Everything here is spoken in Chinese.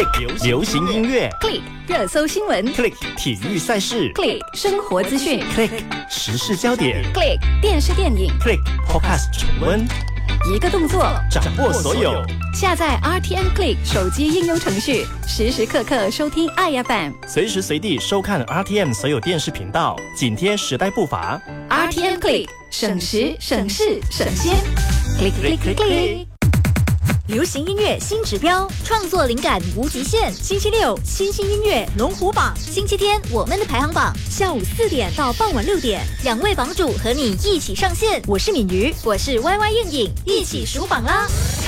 Click 流行音乐 Click 热搜新闻 ，Click 体育赛事 ，Click 生活资讯 ，Click 时事焦点 ，Click 电视电影 ，Click Podcast 重温， 一个动作掌握所有。 下载 RTM Click 手机应用程序，时时刻刻收听iFM， 随时随地收看 RTM 所有电视频道，紧贴时代步伐。 RTM Click 省时省事省先 ，Click Click Click Click。 流行音乐新指标，创作灵感无极限。星期六新兴音乐龙虎榜，星期天我们的排行榜，下午4点到傍晚6点，2位榜主和你一起上线。我是敏瑜，我是 YY 应影，一起数榜啦！